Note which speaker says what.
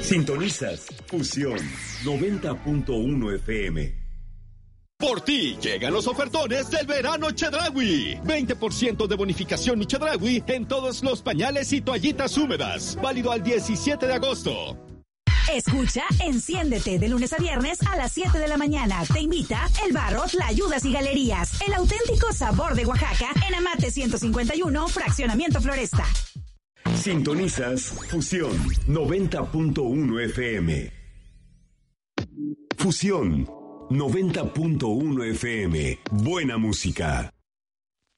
Speaker 1: Sintonizas Fusión 90.1 FM.
Speaker 2: Por ti llegan los ofertones del verano Chedraui. 20% de bonificación Mi Chedraui en todos los pañales y toallitas húmedas. Válido al 17 de agosto.
Speaker 3: Escucha Enciéndete de lunes a viernes a las 7 de la mañana. Te invita El Barro, Tlayudas y Galerías. El auténtico sabor de Oaxaca en Amate 151, Fraccionamiento Floresta.
Speaker 1: Sintonizas Fusión 90.1 FM. Fusión 90.1 FM. Buena música.